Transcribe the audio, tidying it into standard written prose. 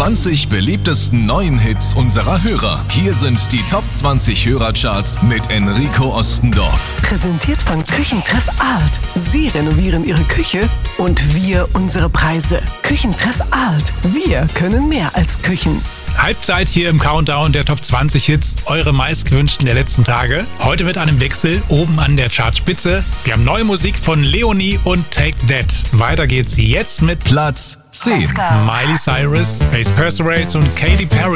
20 beliebtesten neuen Hits unserer Hörer. Hier sind die Top 20 Hörercharts mit Enrico Ostendorf. Präsentiert von Küchentreff Art. Sie renovieren Ihre Küche und wir unsere Preise. Küchentreff Art. Wir können mehr als Küchen. Halbzeit hier im Countdown der Top 20 Hits, eure meistgewünschten der letzten Tage. Heute mit einem Wechsel oben an der Chartspitze. Wir haben neue Musik von Leonie und Take That. Weiter geht's jetzt mit Platz 10. Miley Cyrus, Pace Perseverance und Katy Perry.